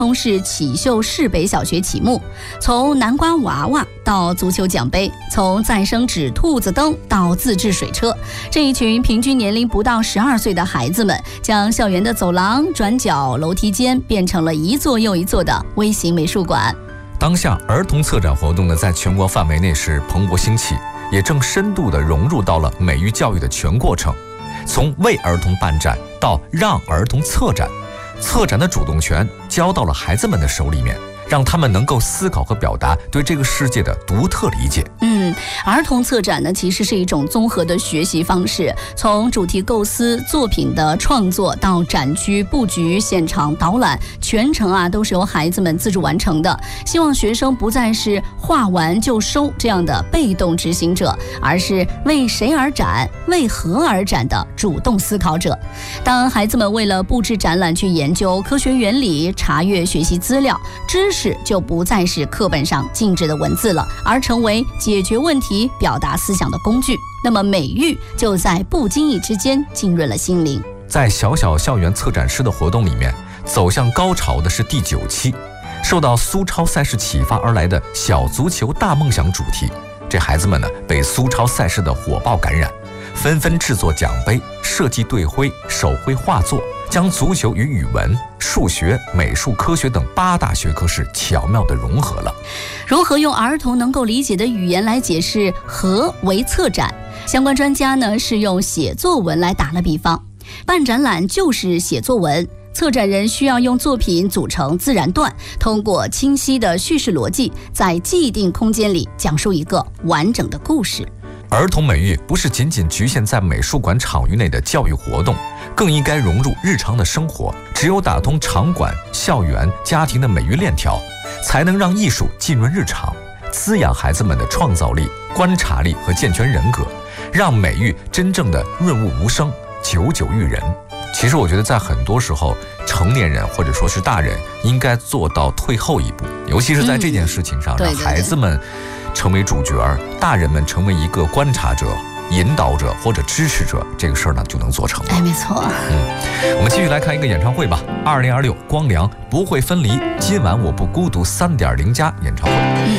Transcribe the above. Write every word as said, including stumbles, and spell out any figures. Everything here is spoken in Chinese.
从市启秀市北小学启幕，从南瓜娃娃到足球奖杯，从再生纸兔子灯到自制水车，这一群平均年龄不到十二岁的孩子们，将校园的走廊、转角、楼梯间变成了一座又一座的微型美术馆。 当下儿童策展活动呢，在全国范围内是蓬勃兴起，也正深度地融入到了美育教育的全过程，从为儿童办展到让儿童策展。策展的主动权交到了孩子们的手里面，让他们能够思考和表达对这个世界的独特理解。 嗯，儿童策展呢，其实是一种综合的学习方式，从主题构思、作品的创作到展区布局、现场导览，全程啊都是由孩子们自主完成的。希望学生不再是画完就收这样的被动执行者，而是为谁而展、为何而展的主动思考者。当孩子们为了布置展览去研究科学原理、查阅学习资料，知识就不再是课本上静止的文字了，而成为解决问题、表达思想的工具。那么美育就在不经意之间浸润了心灵。 在小小校园策展师的活动里面，走向高潮的是第九期，受到苏超赛事启发而来的小足球大梦想主题。这孩子们呢，被苏超赛事的火爆感染，纷纷制作奖杯、设计队徽、手绘画作，将足球与语文、数学、美术、科学等八大学科是巧妙地融合了。 如何用儿童能够理解的语言来解释何为策展？相关专家呢是用写作文来打了比方，办展览就是写作文。策展人需要用作品组成自然段，通过清晰的叙事逻辑，在既定空间里讲述一个完整的故事。 儿童美育不是仅仅局限在美术馆场域内的教育活动，更应该融入日常的生活。只有打通场馆、校园、家庭的美育链条，才能让艺术浸润日常，滋养孩子们的创造力、观察力和健全人格，让美育真正的润物无声，久久育人。其实我觉得在很多时候，成年人或者说是大人应该做到退后一步，尤其是在这件事情上， 嗯、 让孩子们成为主角，大人们成为一个观察者、引导者或者支持者，这个事儿呢就能做成了。 哎，没错。 嗯，我们继续来看一个演唱会吧。二零二六光良不会分离，今晚我不孤独三点零加演唱会。 嗯。